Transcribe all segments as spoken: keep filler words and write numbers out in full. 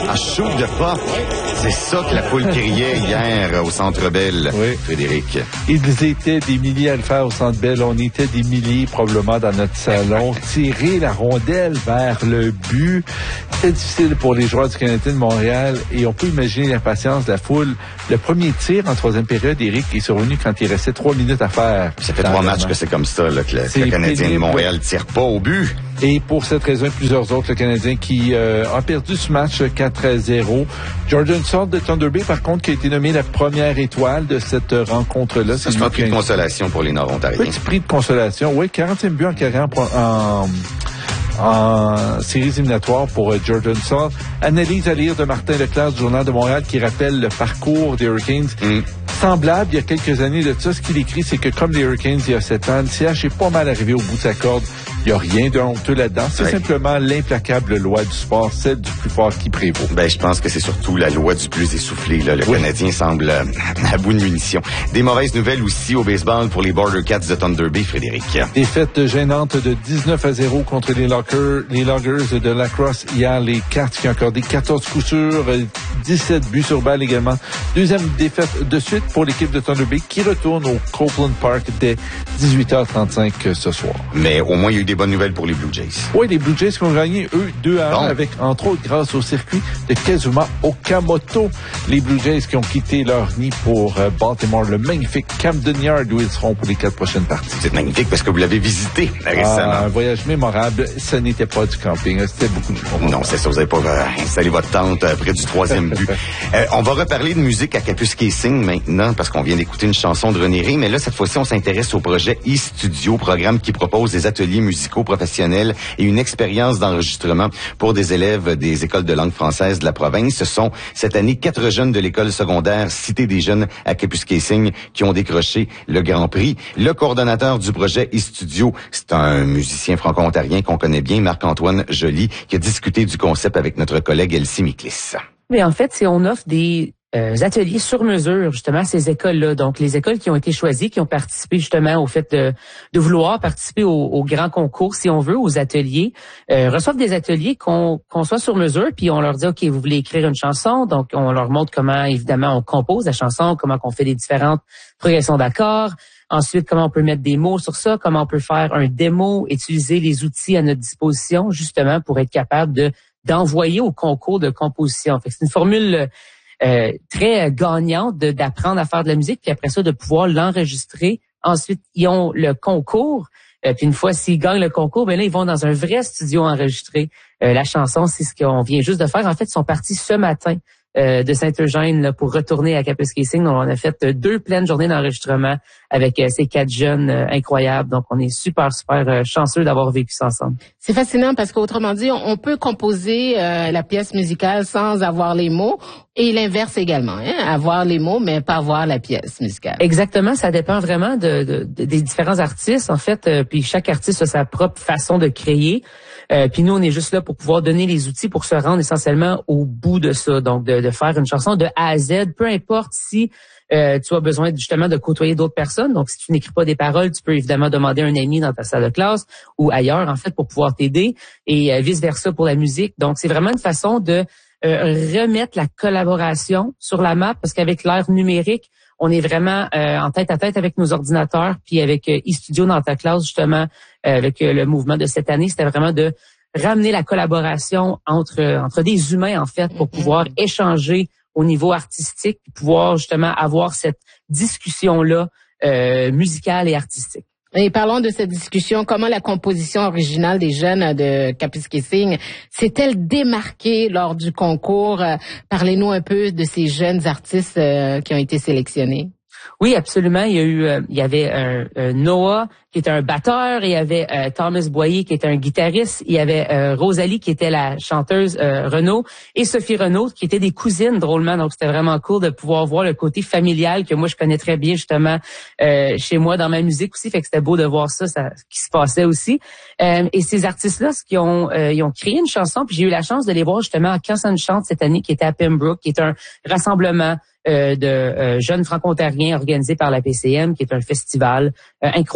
En shoot de pas. C'est ça que la foule criait hier au Centre Bell, oui. Frédéric. Ils étaient des milliers à le faire au Centre Bell. On était des milliers probablement dans notre salon. Tirer la rondelle vers le but. C'était difficile pour les joueurs du Canadien de Montréal et on peut imaginer l'impatience de la foule. Le premier tir en troisième période, Éric, est survenu quand il restait trois minutes à faire. Ça fait trois matchs que c'est comme ça, là, que le, que le Canadien de Montréal tire pas au but. Et pour cette raison, plusieurs autres, le Canadien qui euh, a perdu ce match quatre à zéro. Jordan Saad de Thunder Bay, par contre, qui a été nommé la première étoile de cette rencontre-là. C'est un prix de consolation pour les Nord-Ontariens. Petit prix de consolation, oui, quarantième but en carrière en, en séries éliminatoires pour euh, Jordan Saad. Analyse à lire de Martin Leclerc du Journal de Montréal qui rappelle le parcours des Hurricanes. Mm. Semblable, il y a quelques années de ça, ce qu'il écrit, c'est que comme les Hurricanes il y a sept ans, le C H est pas mal arrivé au bout de sa corde. Il n'y a rien de honteux là-dedans. C'est oui. simplement l'implacable loi du sport, celle du plus fort qui prévaut. Ben, je pense que c'est surtout la loi du plus essoufflé, là. Le oui. Canadien semble euh, à bout de munitions. Des mauvaises nouvelles aussi au baseball pour les Border Cats de Thunder Bay, Frédéric. Défaite gênante de dix-neuf à zéro contre les Lockers, les Loggers de Lacrosse. Hier, les Cats qui ont accordé quatorze coups sûrs, dix-sept buts sur balle également. Deuxième défaite de suite pour l'équipe de Thunder Bay qui retourne au Copeland Park dès dix-huit heures trente-cinq ce soir. Mais au moins, il y a eu des bonnes nouvelles pour les Blue Jays. Oui, les Blue Jays qui ont gagné, eux, deux à un, bon. avec, entre autres, grâce au circuit de Kazuma Okamoto. Les Blue Jays qui ont quitté leur nid pour euh, Baltimore, le magnifique Camden Yard où ils seront pour les quatre prochaines parties. C'est magnifique parce que vous l'avez visité récemment. Ah, un voyage mémorable. Ce n'était pas du camping, c'était beaucoup de choses. Non, c'est ça, vous n'avez pas euh, installé votre tente euh, près du troisième but. Euh, on va reparler de musique à Kapuskasing maintenant parce qu'on vient d'écouter une chanson de René Ré, mais là, cette fois-ci, on s'intéresse au projet e-Studio, programme qui propose des ateliers musicaux professionnels et une expérience d'enregistrement pour des élèves des écoles de langue française de la province. Ce sont cette année quatre jeunes de l'école secondaire Cité des jeunes à Kapuskasing qui ont décroché le Grand Prix. Le coordonnateur du projet e-Studio, c'est un musicien franco-ontarien qu'on connaît bien, Marc-Antoine Joly, qui a discuté du concept avec notre collègue Elsie Miklis. Mais en fait, c'est on offre des Euh, ateliers sur mesure, justement, à ces écoles-là. Donc, les écoles qui ont été choisies, qui ont participé justement au fait de, de vouloir participer au, au grand concours, si on veut, aux ateliers, euh, reçoivent des ateliers qu'on, qu'on soit sur mesure, puis on leur dit, OK, vous voulez écrire une chanson, donc on leur montre comment, évidemment, on compose la chanson, comment on fait les différentes progressions d'accords, ensuite, comment on peut mettre des mots sur ça, comment on peut faire un démo, utiliser les outils à notre disposition, justement, pour être capable de d'envoyer au concours de composition. Fait que c'est une formule Euh, très gagnante de, d'apprendre à faire de la musique, puis après ça, de pouvoir l'enregistrer. Ensuite, ils ont le concours. Euh, puis une fois s'ils gagnent le concours, ben là, ils vont dans un vrai studio enregistrer euh, la chanson. C'est ce qu'on vient juste de faire. En fait, ils sont partis ce matin euh, de Saint-Eugène là, pour retourner à Kapuskasing. Donc, on a fait euh, deux pleines journées d'enregistrement avec euh, ces quatre jeunes euh, incroyables. Donc, on est super, super euh, chanceux d'avoir vécu ça ensemble. C'est fascinant parce qu'autrement dit, on, on peut composer euh, la pièce musicale sans avoir les mots. Et l'inverse également, hein, avoir les mots, mais pas avoir la pièce musicale. Exactement, ça dépend vraiment de, de, de des différents artistes, en fait. Euh, puis chaque artiste a sa propre façon de créer. Euh, puis nous, on est juste là pour pouvoir donner les outils pour se rendre essentiellement au bout de ça. Donc, de, de faire une chanson de A à Z, peu importe si euh, tu as besoin justement de côtoyer d'autres personnes. Donc, si tu n'écris pas des paroles, tu peux évidemment demander à un ami dans ta salle de classe ou ailleurs, en fait, pour pouvoir t'aider et euh, vice-versa pour la musique. Donc, c'est vraiment une façon de Euh, remettre la collaboration sur la map parce qu'avec l'ère numérique, on est vraiment euh, en tête à tête avec nos ordinateurs puis avec euh, eStudio dans ta classe justement euh, avec euh, le mouvement de cette année, c'était vraiment de ramener la collaboration entre entre des humains en fait pour pouvoir échanger au niveau artistique puis pouvoir justement avoir cette discussion là euh, musicale et artistique. Et parlons de cette discussion, comment la composition originale des jeunes de Kapuskasing s'est-elle démarquée lors du concours? Parlez-nous un peu de ces jeunes artistes euh, qui ont été sélectionnés. Oui, absolument. Il y a eu, euh, il y avait un, un Noah qui était un batteur, il y avait euh, Thomas Boyer qui était un guitariste, il y avait euh, Rosalie qui était la chanteuse euh, Renaud et Sophie Renaud qui étaient des cousines drôlement. Donc c'était vraiment cool de pouvoir voir le côté familial que moi je connais très bien justement euh, chez moi dans ma musique aussi. Fait que c'était beau de voir ça, ça qui se passait aussi. Euh, et ces artistes-là, ce qui ont, euh, ils ont créé une chanson, puis j'ai eu la chance de les voir justement à Quand ça ne chante cette année, qui était à Pembroke, qui est un rassemblement Euh, de euh, jeunes franco-ontariens organisé par la P C M, qui est un festival euh, incroyable,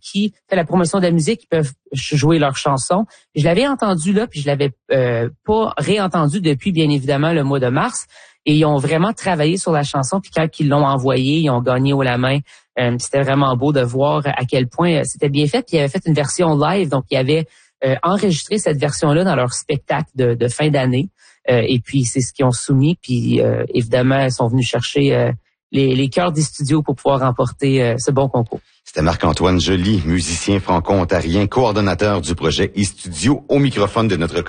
qui fait la promotion de la musique, qui peuvent jouer leurs chansons. Je l'avais entendu là, puis je l'avais euh, pas réentendu depuis, bien évidemment, le mois de mars. Et ils ont vraiment travaillé sur la chanson, puis quand ils l'ont envoyée, ils ont gagné haut la main. Euh, c'était vraiment beau de voir à quel point c'était bien fait. Puis ils avaient fait une version live, donc ils avaient euh, enregistré cette version-là dans leur spectacle de, de fin d'année. Euh, et puis c'est ce qu'ils ont soumis. Puis euh, évidemment, ils sont venus chercher euh, les, les chœurs des studios pour pouvoir remporter euh, ce bon concours. C'était Marc-Antoine Joly, musicien franco-ontarien, coordonnateur du projet e-Studio, au microphone de notre